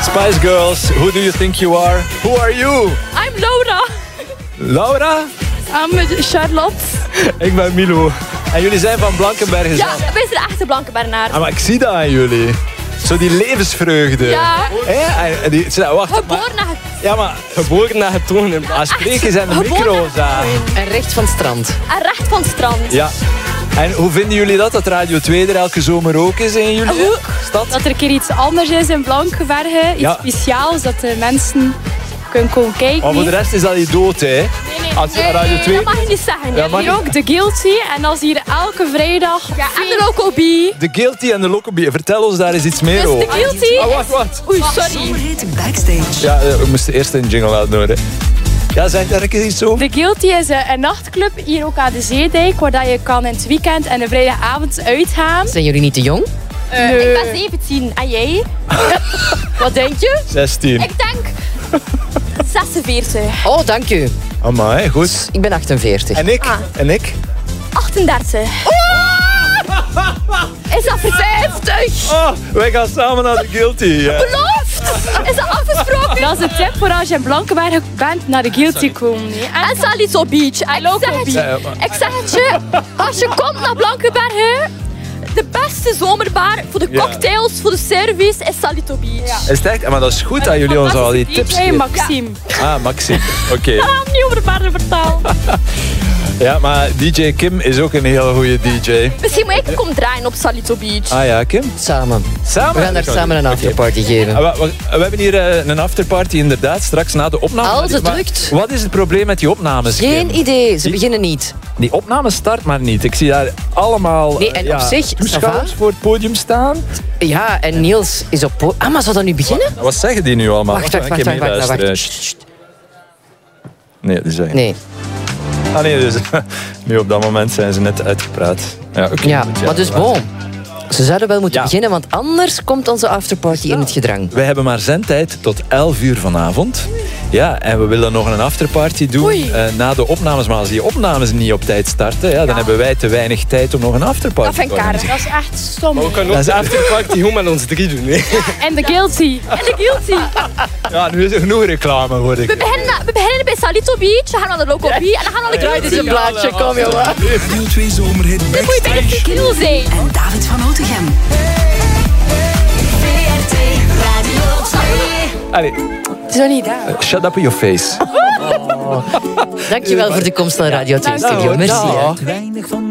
Spice Girls, who do you think you are? Who are you? I'm Laura. Laura? I'm Charlotte. Ik ben Milo. En jullie zijn van Blankenbergen Ja, zelf. wij zijn de echte Blankenbergenaar. Maar ik zie dat aan jullie. Zo die levensvreugde. Ja. Wacht. Geboren naar Ja, maar Geboren naar getogen. spreek eens aan de micro's aan. En recht van het strand. en recht van het strand. Ja. En hoe vinden jullie dat Radio 2 er elke zomer ook is in jullie stad? Dat er een keer iets anders is in Blankenbergen. Iets Ja. speciaals, dat de mensen kunnen komen kijken. Maar voor de rest is dat niet dood, hè? Als je Radio 2... Dat mag je niet zeggen. Ja, mag Hier ook de Guilty. En als hier elke vrijdag... Ja, en de Loco Bee. De Guilty en de Lockerbie. Vertel ons daar eens iets meer Dus over. de Guilty. Wacht. Oei, sorry. Zomerhit backstage. Ja, we moesten eerst een jingle laten horen. Ja, zeg daar eens iets over. De Guilty is een nachtclub hier ook aan de Zeedijk. Waar dat je kan in het weekend en de vrijdagavond uitgaan. Zijn jullie niet te jong? Ik ben 17. En jij? Wat denk je? 16. Ik denk 46. Oh, dank u. Amai, goed. Ik ben 48. En ik? Ah. En ik? 38. Is dat voor 50? Oh, wij gaan samen naar de Guilty. Ja. Beloofd? Is dat afgesproken? Dat is een tip voor als je in Blankenbergen bent naar de Guilty komen. Nee. En Salito Beach. En ik zeg het je, als je komt naar Blankenbergen, de beste zomerbar voor de cocktails, voor de service is Salito Beach. Is het echt? Maar dat is goed dat jullie ons al die tips Hey, geven. Maxime. Ah, Maxime. Oké. Ga hem niet over de barren vertellen. Ja, maar DJ Kim is ook een hele goede DJ. Misschien moet ik komen draaien op Salito Beach. Ah ja, Kim? Samen. Samen? We gaan daar samen een afterparty geven. We hebben hier een afterparty inderdaad, straks na de opname. Als het Maar lukt. Wat is het probleem met die opnames, Kim? Geen idee, ze beginnen niet. Die opname start maar niet. Ik zie daar allemaal Nee, en op zich, toeschouwers ça va. voor het podium staan. Ja, en Niels is op... Ah, maar zou dat nu beginnen? Wat zeggen die nu allemaal? Wacht. Een keer meeluisteren. Sst. Nee, die zeggen. Nee. Ah nee, dus nu op dat moment zijn ze net uitgepraat. Ja, oké. Ja, Goed, maar dus bon. Ze zouden wel moeten Ja. beginnen, want anders komt onze afterparty in het gedrang. Wij hebben maar zendtijd tot 11 uur vanavond. Ja, en we willen nog een afterparty doen na de opnames. Maar als die opnames niet op tijd starten, ja, dan hebben wij te weinig tijd om nog een afterparty Dat vind ik te karig. organiseren. Dat is echt stom. Maar we kunnen ook de afterparty gewoon met ons 3 doen. Hè. En de Guilty. En de Guilty. Ja, nu is er genoeg reclame, hoor ik. We beginnen bij Salito Beach, we gaan naar de Loco Bee en dan gaan we naar de Dit is Guilty. een blaadje, kom jongen. Radio 2 Zomerhit Dan moet je bij de backstage. Tequila zijn. En David van Otegem. VRT Radio 2. Allee, Het is nog niet daar. shut up in your face. Dankjewel voor de komst naar Radio 2 Studio. Merci. hè. Weinig van